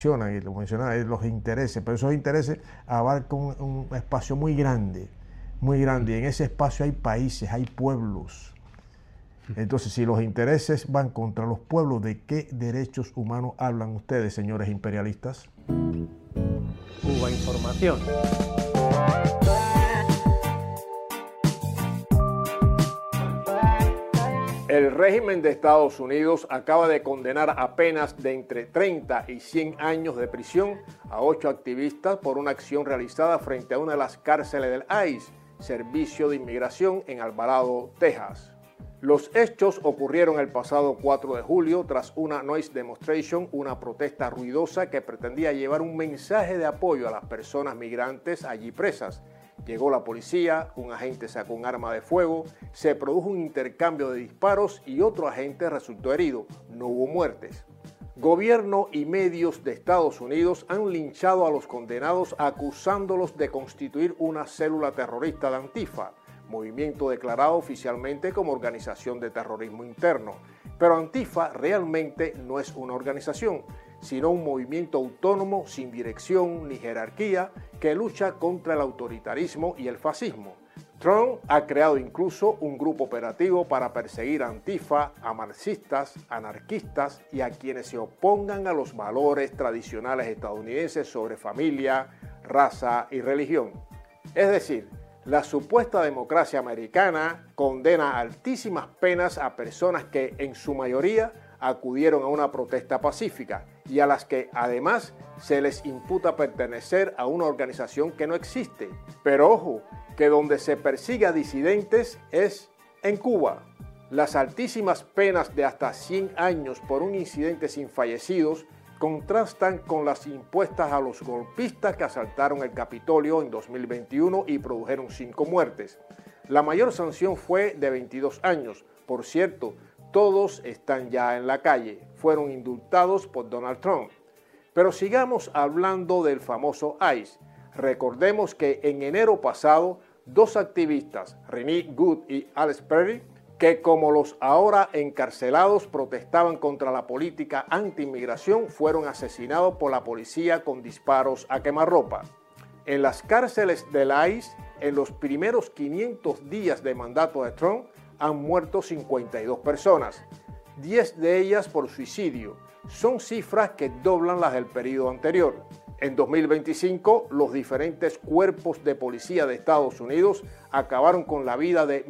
y lo mencionaba, los intereses, pero esos intereses abarcan un espacio muy grande, y en ese espacio hay países, hay pueblos. Entonces, si los intereses van contra los pueblos, ¿de qué derechos humanos hablan ustedes, señores imperialistas? Cuba Información. El régimen de Estados Unidos acaba de condenar a penas de entre 30 y 100 años de prisión a 8 activistas por una acción realizada frente a una de las cárceles del ICE, Servicio de Inmigración en Alvarado, Texas. Los hechos ocurrieron el pasado 4 de julio tras una noise demonstration, una protesta ruidosa que pretendía llevar un mensaje de apoyo a las personas migrantes allí presas. Llegó la policía, un agente sacó un arma de fuego, se produjo un intercambio de disparos y otro agente resultó herido. No hubo muertes. Gobierno y medios de Estados Unidos han linchado a los condenados acusándolos de constituir una célula terrorista de Antifa, movimiento declarado oficialmente como organización de terrorismo interno. Pero Antifa realmente no es una organización, sino un movimiento autónomo sin dirección ni jerarquía que lucha contra el autoritarismo y el fascismo. Trump ha creado incluso un grupo operativo para perseguir a Antifa, a marxistas, anarquistas y a quienes se opongan a los valores tradicionales estadounidenses sobre familia, raza y religión. Es decir, la supuesta democracia americana condena altísimas penas a personas que, en su mayoría, acudieron a una protesta pacífica y a las que, además, se les imputa pertenecer a una organización que no existe. Pero ojo, que donde se persigue a disidentes es en Cuba. Las altísimas penas de hasta 100 años por un incidente sin fallecidos contrastan con las impuestas a los golpistas que asaltaron el Capitolio en 2021 y produjeron 5 muertes. La mayor sanción fue de 22 años. Por cierto, todos están ya en la calle. Fueron indultados por Donald Trump. Pero sigamos hablando del famoso ICE. Recordemos que en enero pasado, 2 activistas, Renee Good y Alex Perry, que como los ahora encarcelados protestaban contra la política anti-inmigración, fueron asesinados por la policía con disparos a quemarropa. En las cárceles del ICE, en los primeros 500 días de mandato de Trump, han muerto 52 personas, 10 de ellas por suicidio. Son cifras que doblan las del periodo anterior. En 2025, los diferentes cuerpos de policía de Estados Unidos acabaron con la vida de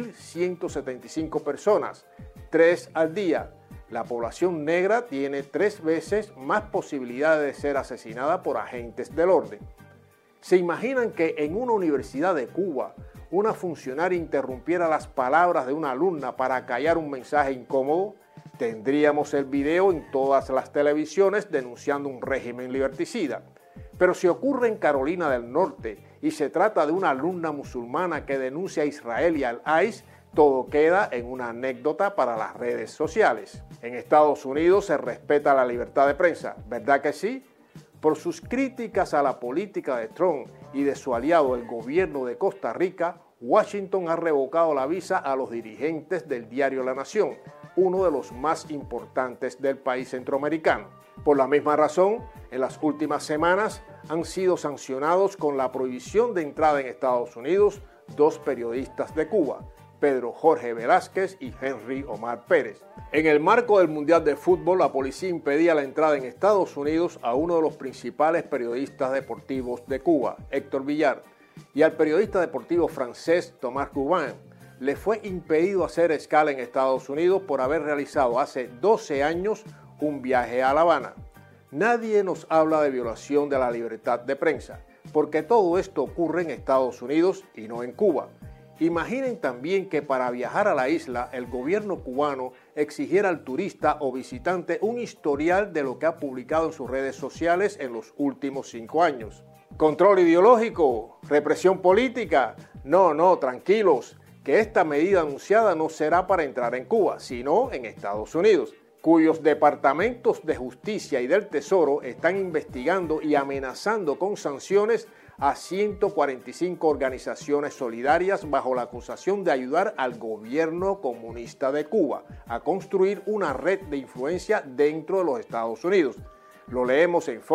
1.175 personas, 3 al día. La población negra tiene 3 veces más posibilidades de ser asesinada por agentes del orden. ¿Se imaginan que en una universidad de Cuba, una funcionaria interrumpiera las palabras de una alumna para callar un mensaje incómodo? Tendríamos el video en todas las televisiones denunciando un régimen liberticida. Pero si ocurre en Carolina del Norte y se trata de una alumna musulmana que denuncia a Israel y al ICE, todo queda en una anécdota para las redes sociales. En Estados Unidos se respeta la libertad de prensa, ¿verdad que sí? Por sus críticas a la política de Trump y de su aliado el gobierno de Costa Rica, Washington ha revocado la visa a los dirigentes del diario La Nación, uno de los más importantes del país centroamericano. Por la misma razón, en las últimas semanas han sido sancionados con la prohibición de entrada en Estados Unidos 2 periodistas de Cuba, Pedro Jorge Velázquez y Henry Omar Pérez. En el marco del Mundial de Fútbol, la policía impedía la entrada en Estados Unidos a uno de los principales periodistas deportivos de Cuba, Héctor Villar, y al periodista deportivo francés Thomas Goubin. Le fue impedido hacer escala en Estados Unidos por haber realizado hace 12 años un viaje a La Habana. Nadie nos habla de violación de la libertad de prensa, porque todo esto ocurre en Estados Unidos y no en Cuba. Imaginen también que para viajar a la isla, el gobierno cubano exigiera al turista o visitante un historial de lo que ha publicado en sus redes sociales en los últimos 5 años. ¿Control ideológico? ¿Represión política? No, tranquilos, que esta medida anunciada no será para entrar en Cuba, sino en Estados Unidos, cuyos departamentos de justicia y del tesoro están investigando y amenazando con sanciones a 145 organizaciones solidarias bajo la acusación de ayudar al gobierno comunista de Cuba a construir una red de influencia dentro de los Estados Unidos. Lo leemos en